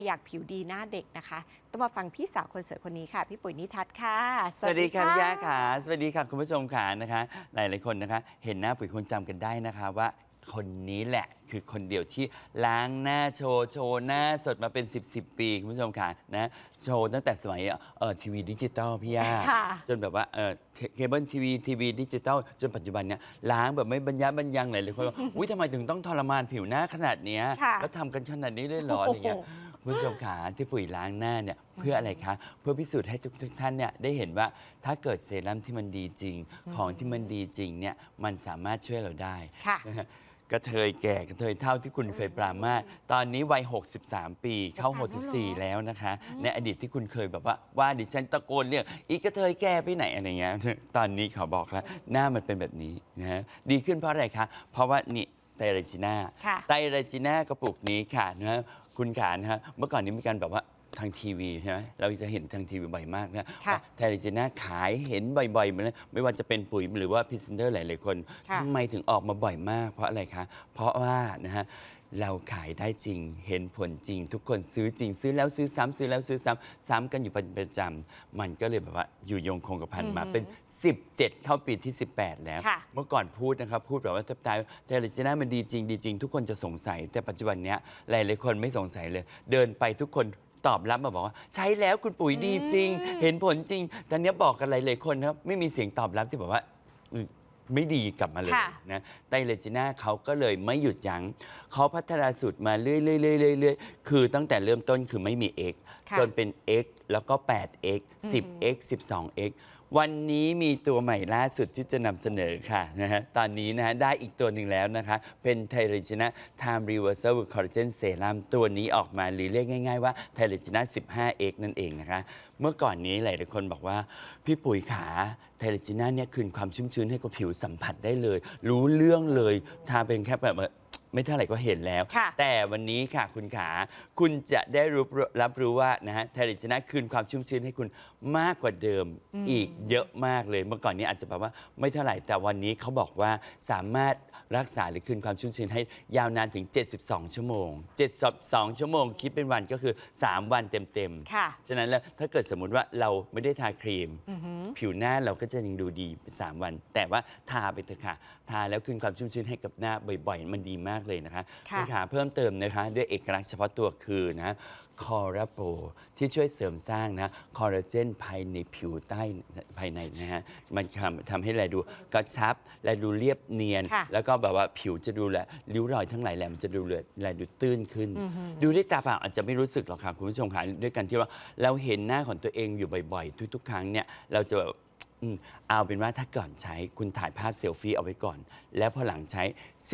อยากผิวดีหน้าเด็กนะคะต้องมาฟังพี่สาวคนสวยคนนี้ค่ะพี่ปุ๋ยนิทัศน์ค่ะสวัสดีค่ะพี่ยาค่ะสวัสดีค่ะคุณผู้ชมค่ะนะคะหลายๆคนนะคะเห็นหน้าปุ๋ยคงจำกันได้นะคะว่าคนนี้แหละคือคนเดียวที่ล้างหน้าโชว์หน้าสดมาเป็น10ปีคุณผู้ชมค่ะนะโชว์ตั้งแต่สมัยทีวีดิจิตอลพี่ยาจนแบบว่าเคเบิลทีวีดิจิตอลจนปัจจุบันเนี้ยล้างแบบไม่บรรยะบรรยังเลยคนว่าอุ้ยทำไมถึงต้องทรมานผิวหน้าขนาดเนี้ยแล้วทำกันขนาดนี้เลยเหรออะไรเงี้ยคุณผู้ชมขาที่ปุ๋ยล้างหน้าเนี่ยเพื่ออะไรคะเพื่อพิสูจน์ให้ทุกท่านเนี่ยได้เห็นว่าถ้าเกิดเซรั่มที่มันดีจริงของที่มันดีจริงเนี่ยมันสามารถช่วยเราได้กระเทยแก่กระเทยเท่าที่คุณเคยปรามาสตอนนี้วัย63ปีเข้า64แล้วนะคะในอดีตที่คุณเคยแบบว่าดิฉันตะโกนเรียกอีกระเทยแก่ไปไหนอะไรเงี้ยตอนนี้เขาบอกแล้วหน้ามันเป็นแบบนี้นะฮะดีขึ้นเพราะอะไรคะเพราะว่านี่ไตรจีน่ากระปุกนี้ค่ะนะคุณขานะฮะเมื่อก่อนนี้มีการแบบว่าทางทีวีใช่ไหมเราจะเห็นทางทีวีบ่อยมากนะว่าไทรจีน่าขายเห็นบ่อยๆไม่ว่าจะเป็นปุ๋ยหรือว่าพรีเซนเตอร์หลายๆคนทำไมถึงออกมาบ่อยมากเพราะอะไรคะเพราะว่านะฮะเราขายได้จริงเห็นผลจริงทุกคนซื้อจริงซื้อแล้วซื้อซ้ำซื้อแล้วซื้อซ้ำกันอยู่เป็นประจำมันก็เลยแบบว่าอยู่ยงคงกระพันมาเป็น17เข้าปีที่18แล้วเมื่อก่อนพูดนะครับพูดแบบว่าถ้าไทรจีน่ามันดีจริงทุกคนจะสงสัยแต่ปัจจุบันนี้หลายๆคนไม่สงสัยเลยเดินไปทุกคนตอบรับมาบอกว่าใช้แล้วคุณปุ๋ยดีจริงเห็นผลจริงตอนนี้บอกกันหลายๆคนนะครับไม่มีเสียงตอบรับที่บอกว่าไม่ดีกลับมาเลยนะไตรจีน่าเขาก็เลยไม่หยุดยั้งเขาพัฒนาสูตรมาเรื่อยๆคือตั้งแต่เริ่มต้นคือไม่มี X จนเป็น X แล้วก็ 8X 10X 12X วันนี้มีตัวใหม่ล่าสุดที่จะนำเสนอค่ะนะฮะตอนนี้นะฮะได้อีกตัวหนึ่งแล้วนะคะเป็นไทรจีน่า Time Reversal Collagen Serum ตัวนี้ออกมาหรือเรียกง่ายๆว่าไทรจีน่า 15X นั่นเองนะคะเมื่อก่อนนี้หลายคนบอกว่าพี่ปุ๋ยขาไทรจีน่าเนี่ยคืนความชุ่มชื้นให้กับผิวสัมผัสได้เลยรู้เรื่องเลยทาเป็นแค่แบบไม่เท่าไหร่ก็เห็นแล้วแต่วันนี้ค่ะคุณขาคุณจะได้รับรู้ว่านะฮะไทรจีน่าคืนความชุ่มชื้นให้คุณมากกว่าเดิมอีกเยอะมากเลยเมื่อก่อนนี้อาจจะแบบว่าไม่เท่าไหร่แต่วันนี้เขาบอกว่าสามารถรักษาหรือคืนความชุ่มชื้นให้ยาวนานถึง72ชั่วโมง72ชั่วโมงคิดเป็นวันก็คือ3วันเต็มๆฉะนั้นแล้วถ้าเกิดสมมุติว่าเราไม่ได้ทาครีมผิวหน้าเราก็จะยังดูดีเป็น3วันแต่ว่าทาไปเถอะค่ะทาแล้วคืนความชุ่มชื้นให้กับหน้าบ่อยๆมันดีมากเลยนะคะคุณขาเพิ่มเติมนะคะด้วยเอกลักษณ์เฉพาะตัวคือนะคอราโปที่ช่วยเสริมสร้างนะคอลลาเจนภายในผิวใต้ภายในนะฮะมันทำให้เราดูกระชับและดูเรียบเนียนแล้วก็แบบว่าผิวจะดูแลริ้วรอยทั้งหลายแหลมจะดูแลดูตื้นขึ้นดูด้วยตาเปล่าอาจจะไม่รู้สึกหรอกค่ะคุณผู้ชมค่ะด้วยกันที่ว่าเราเห็นหน้าของตัวเองอยู่บ่อยๆทุกๆครั้งเนี่ยเราจะแบบเอาเป็นว่าถ้าก่อนใช้คุณถ่ายภาพเซลฟี่เอาไว้ก่อนแล้วพอหลังใช้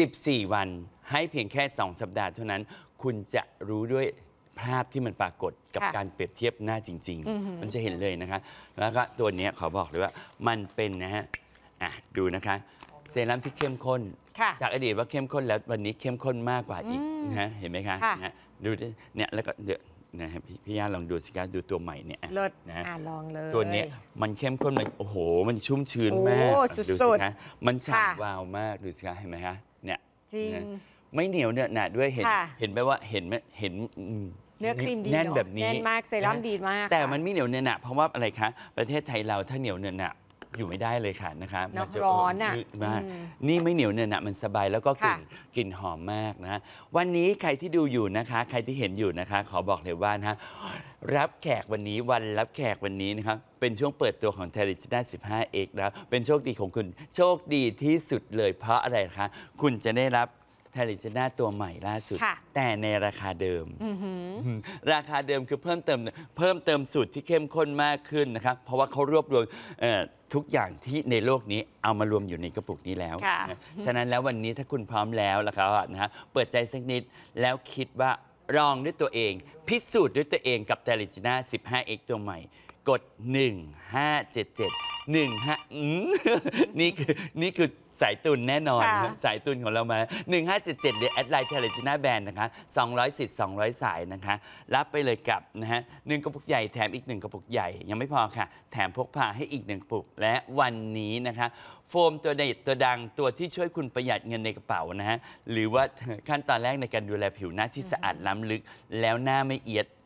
14วันให้เพียงแค่2สัปดาห์เท่านั้นคุณจะรู้ด้วยภาพที่มันปรากฏกับการเปรียบเทียบหน้าจริงๆมันจะเห็นเลยนะคะแล้วก็ตัวนี้ขอบอกเลยว่ามันเป็นนะฮะดูนะคะเซรั่มที่เข้มข้นจากอดีตว่าเข้มข้นแล้ววันนี้เข้มข้นมากกว่าอีกนะฮะเห็นไหมคะดูเนี่ยแล้วก็เดี๋ยวนะครับพี่ย่าลองดูสิคะดูตัวใหม่เนี่ยเลิศนะลองเลยตัวนี้มันเข้มข้นมันโอ้โหมันชุ่มชื้นมากดูสิคะมันฉ่ำวาวมากดูสิคะเห็นไหมคะเนี่ยจริงไม่เหนียวเนี่ยหนาด้วยเห็นไหมว่าเห็นเนื้อครีมดีแน่นแบบนี้แน่นมากเซรั่มดีมากแต่มันไม่เหนียวเนื้อหนะเพราะว่าอะไรคะประเทศไทยเราถ้าเหนียวเนื้อหนะอยู่ไม่ได้เลยค่ะนะคะมันจะร้อนอ่ะมากนี่ไม่เหนียวเนื้อหนะมันสบายแล้วก็กลิ่นหอมมากนะวันนี้ใครที่ดูอยู่นะคะใครที่เห็นอยู่นะคะขอบอกเลยว่านะรับแขกวันนี้วันรับแขกวันนี้นะครับเป็นช่วงเปิดตัวของไทรจีน่า 15X แล้วเป็นโชคดีของคุณโชคดีที่สุดเลยเพราะอะไรคะคุณจะได้รับไทรจีน่าตัวใหม่ล่าสุดแต่ในราคาเดิมราคาเดิมคือเพิ่มเติมสูตรที่เข้มข้นมากขึ้นนะครับเพราะว่าเขารวบรวมทุกอย่างที่ในโลกนี้เอามารวมอยู่ในกระปุกนี้แล้วฉะนั้นแล้ววันนี้ถ้าคุณพร้อมแล้วล่ะครับนะฮะเปิดใจสักนิดแล้วคิดว่าลองด้วยตัวเองพิสูจน์ด้วยตัวเองกับไทรจีน่า 15X ตัวใหม่กด1577 15นี่คือสายตุนแน่นอนค่ะสายตุนของเรามา 1577หรือแอดไลน์เทเลจิน่าแบนนะคะ200 สิทธิ์ 200 สายนะคะ รับไปเลยกับนะฮะ1 กระปุกใหญ่แถมอีก 1 กระปุกใหญ่ ยังไม่พอค่ะ แถมพกพาให้อีก 1 กระปุก และวันนี้นะคะ โฟมตัวเด็ดตัวดังตัวที่ช่วยคุณประหยัดเงินในกระเป๋านะฮะ หรือว่าขั้นตอนแรกในการดูแลผิวหน้าที่สะอาดล้ำลึก แล้วหน้าไม่เอียด